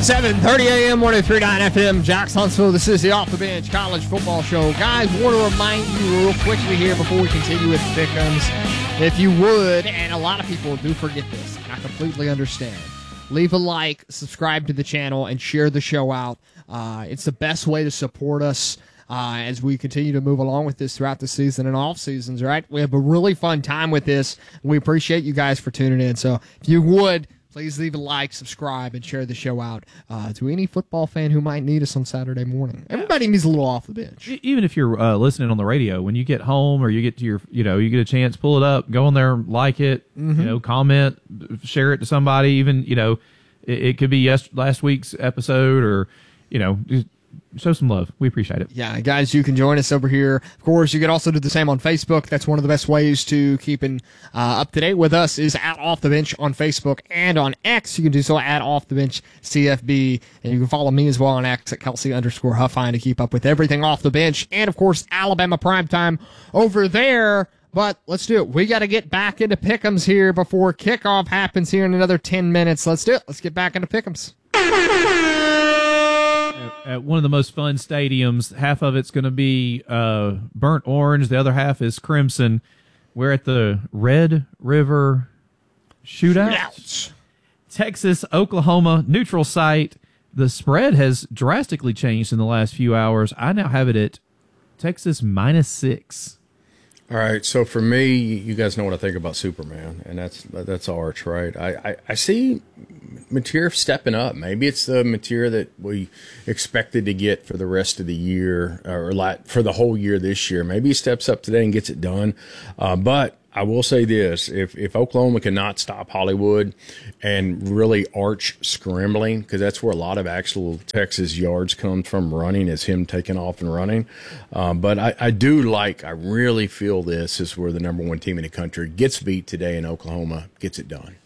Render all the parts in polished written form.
7:30 a.m., 103.9 FM, Jax Huntsville. This is the Off the Bench College Football Show. Guys, want to remind you real quickly here before we continue with the pick'ems, if you would, and a lot of people do forget this, and I completely understand, leave a like, subscribe to the channel, and share the show out. It's the best way to support us as we continue to move along with this throughout the season and off seasons, right? We have a really fun time with this. We appreciate you guys for tuning in. So if you would, please leave a like, subscribe, and share the show out to any football fan who might need us on Saturday morning. Everybody needs a little off the bench. Even if you're listening on the radio, when you get home or you get to your, you get a chance, pull it up, go on there, like it, comment, share it to somebody. Even, it could be last week's episode or, just show some love. We appreciate it. Yeah, guys, you can join us over here. Of course, you can also do the same on Facebook. That's one of the best ways to keep up to date with us is at Off the Bench on Facebook and on X. You can do so at Off the Bench CFB. And you can follow me as well on X at Kelsey_Huffine to keep up with everything off the bench. And, of course, Alabama Primetime over there. But let's do it. We got to get back into pick'ems here before kickoff happens here in another 10 minutes. Let's do it. Let's get back into pick'ems. At one of the most fun stadiums, half of it's going to be burnt orange, the other half is crimson. We're at the Red River Shootout. Texas, Oklahoma, neutral site. The spread has drastically changed in the last few hours. I now have it at Texas -6. All right, so for me, you guys know what I think about Superman, and that's Arch, right? I see Mateer stepping up. Maybe it's the Mateer that we expected to get for the rest of the year, or for the whole year this year. Maybe he steps up today and gets it done. But I will say this, if Oklahoma cannot stop Hollywood and really Arch scrambling, because that's where a lot of actual Texas yards come from running, is him taking off and running. But I really feel this is where the #1 team in the country gets beat today and Oklahoma gets it done.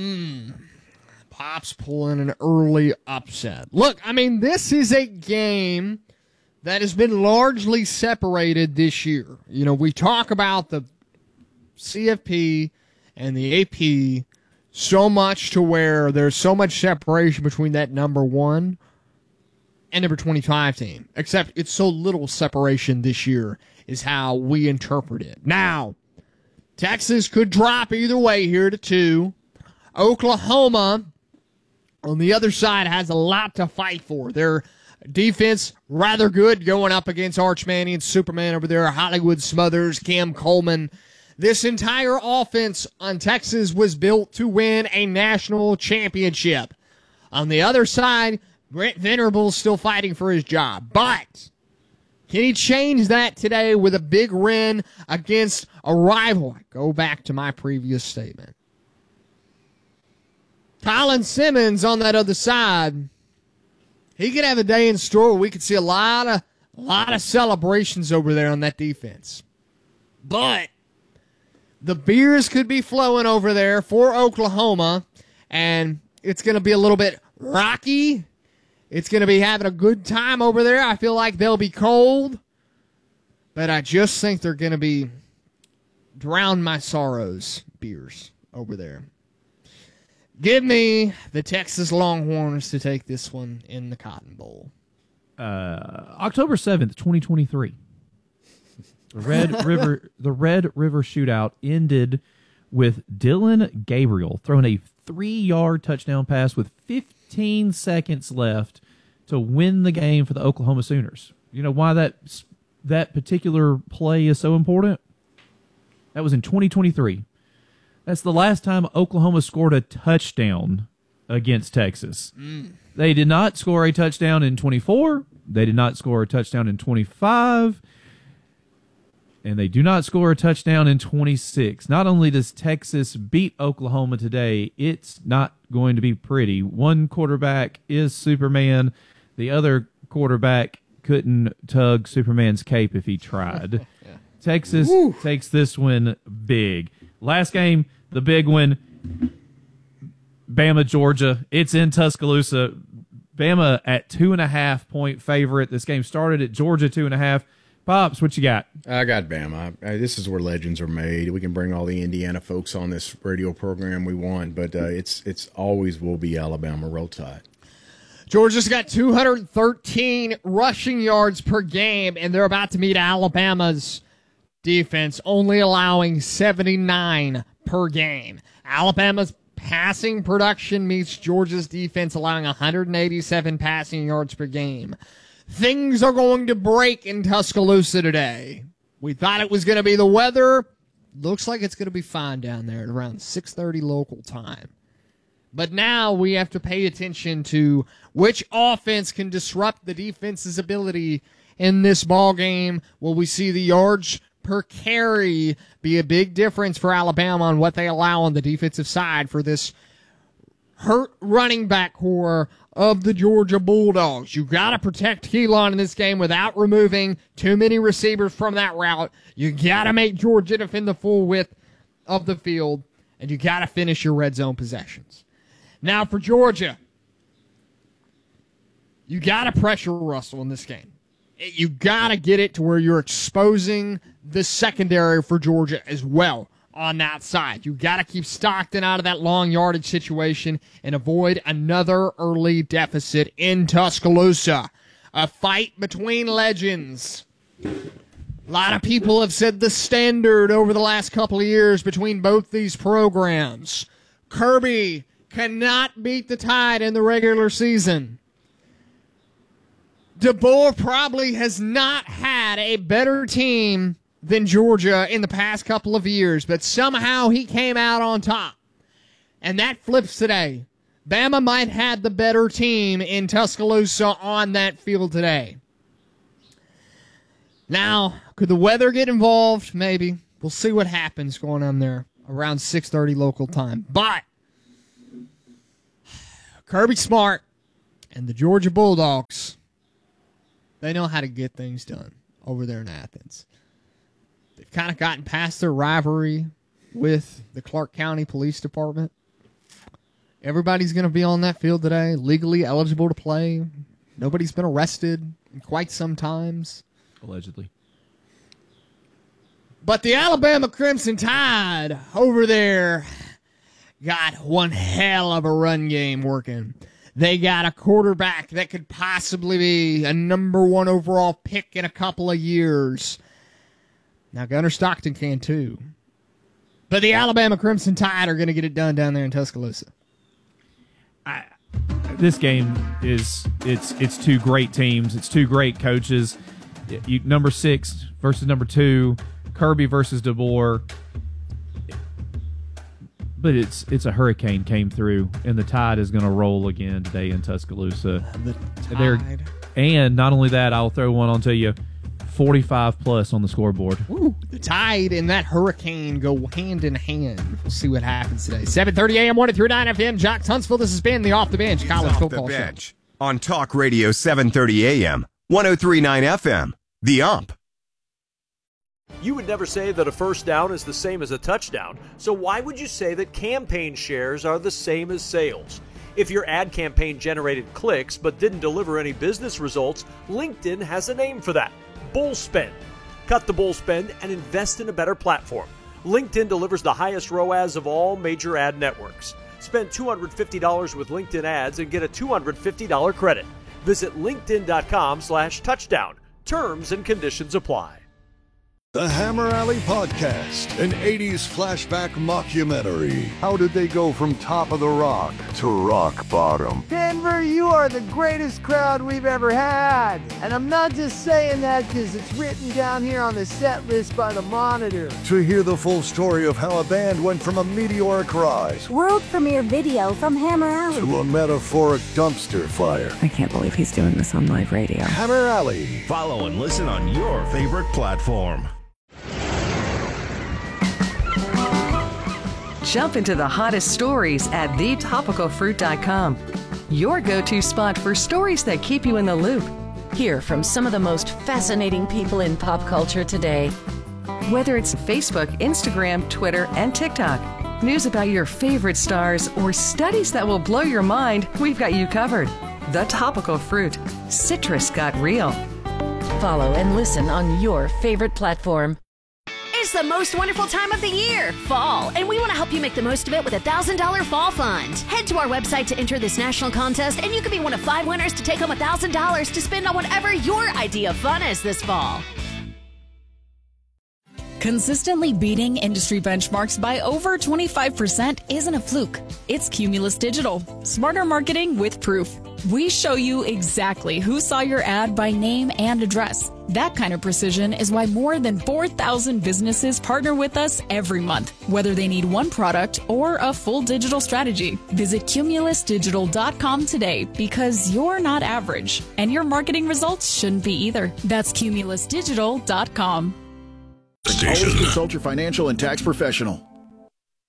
Pop's pulling an early upset. Look, this is a game that has been largely separated this year. We talk about the CFP and the AP so much to where there's so much separation between that #1 and number 25 team, except it's so little separation this year is how we interpret it. Now, Texas could drop either way here to 2. Oklahoma, on the other side, has a lot to fight for. Their defense, rather good, going up against Arch Manning and Superman over there, Hollywood Smothers, Cam Coleman. This entire offense on Texas was built to win a national championship. On the other side, Brent Venables still fighting for his job. But can he change that today with a big win against a rival? I go back to my previous statement. Colin Simmons on that other side, he could have a day in store where we could see a lot of celebrations over there on that defense. But the beers could be flowing over there for Oklahoma, and it's going to be a little bit rocky. It's going to be having a good time over there. I feel like they'll be cold, but I just think they're going to be drown my sorrows beers over there. Give me the Texas Longhorns to take this one in the Cotton Bowl. October 7th, 2023. The Red River Shootout ended with Dylan Gabriel throwing a 3-yard touchdown pass with 15 seconds left to win the game for the Oklahoma Sooners. You know why that particular play is so important? That was in 2023. That's the last time Oklahoma scored a touchdown against Texas. They did not score a touchdown in 24. They did not score a touchdown in 25. And they do not score a touchdown in 26. Not only does Texas beat Oklahoma today, it's not going to be pretty. One quarterback is Superman. The other quarterback couldn't tug Superman's cape if he tried. Yeah. Texas takes this one big. Last game, the big one, Bama, Georgia. It's in Tuscaloosa. Bama at 2.5-point favorite. This game started at Georgia 2.5. Pops, what you got? I got Bama. This is where legends are made. We can bring all the Indiana folks on this radio program we want, but it's always will be Alabama. Roll Tide. Georgia's got 213 rushing yards per game, and they're about to meet Alabama's defense, only allowing 79 per game. Alabama's passing production meets Georgia's defense, allowing 187 passing yards per game. Things are going to break in Tuscaloosa today. We thought it was going to be the weather. Looks like it's going to be fine down there at around 6:30 local time. But now we have to pay attention to which offense can disrupt the defense's ability in this ball game. Will we see the yards per carry be a big difference for Alabama on what they allow on the defensive side for this hurt running back core of the Georgia Bulldogs? You got to protect Keelan in this game without removing too many receivers from that route. You got to make Georgia defend the full width of the field, and you got to finish your red zone possessions. Now for Georgia, you got to pressure Russell in this game. You got to get it to where you're exposing the secondary for Georgia as well on that side. You got to keep Stockton out of that long yardage situation and avoid another early deficit in Tuscaloosa. A fight between legends. A lot of people have said the standard over the last couple of years between both these programs. Kirby cannot beat the Tide in the regular season. DeBoer probably has not had a better team than Georgia in the past couple of years, but somehow he came out on top. And that flips today. Bama might have the better team in Tuscaloosa on that field today. Now, could the weather get involved? Maybe. We'll see what happens going on there around 6:30 local time. But Kirby Smart and the Georgia Bulldogs, they know how to get things done over there in Athens. They've kind of gotten past their rivalry with the Clark County Police Department. Everybody's going to be on that field today, legally eligible to play. Nobody's been arrested in quite some times. Allegedly. But the Alabama Crimson Tide over there got one hell of a run game working. They got a quarterback that could possibly be a number 1 overall pick in a couple of years. Now, Gunnar Stockton can too. But the Alabama Crimson Tide are going to get it done down there in Tuscaloosa. This game it's two great teams. It's two great coaches. Number 6 versus number 2, Kirby versus DeBoer. But it's a hurricane came through, and the Tide is going to roll again today in Tuscaloosa. The Tide. And not only that, I'll throw one on to you, 45+ on the scoreboard. Ooh, the Tide and that hurricane go hand in hand. We'll see what happens today. 7:30 a.m., 103.9 FM, Jock Huntsville. This has been the Off the Bench College Football Show. On Talk Radio 7:30 a.m., 103.9 FM, The Ump. You would never say that a first down is the same as a touchdown, so why would you say that campaign shares are the same as sales? If your ad campaign generated clicks but didn't deliver any business results, LinkedIn has a name for that: bull spend. Cut the bull spend and invest in a better platform. LinkedIn delivers the highest ROAS of all major ad networks. Spend $250 with LinkedIn ads and get a $250 credit. Visit linkedin.com/touchdown. Terms and conditions apply. The Hammer Alley Podcast, an 80s flashback mockumentary. How did they go from top of the rock to rock bottom? Denver, you are the greatest crowd we've ever had. And I'm not just saying that because it's written down here on the set list by the Monitor. To hear the full story of how a band went from a meteoric rise, world premiere video from Hammer Alley, to a metaphoric dumpster fire. I can't believe he's doing this on live radio. Hammer Alley. Follow and listen on your favorite platform. Jump into the hottest stories at thetopicalfruit.com. Your go-to spot for stories that keep you in the loop. Hear from some of the most fascinating people in pop culture today. Whether it's Facebook, Instagram, Twitter, and TikTok, news about your favorite stars, or studies that will blow your mind, we've got you covered. The Topical Fruit. Citrus got real. Follow and listen on your favorite platform. It's is the most wonderful time of the year, fall, and we want to help you make the most of it with a $1,000 fall fund. Head to our website to enter this national contest, and you could be one of 5 winners to take home $1,000 to spend on whatever your idea of fun is this fall. Consistently beating industry benchmarks by over 25% isn't a fluke. It's Cumulus Digital. Smarter marketing with proof. We show you exactly who saw your ad by name and address. That kind of precision is why more than 4,000 businesses partner with us every month, whether they need one product or a full digital strategy. Visit cumulusdigital.com today because you're not average, and your marketing results shouldn't be either. That's cumulusdigital.com. Always consult your financial and tax professional.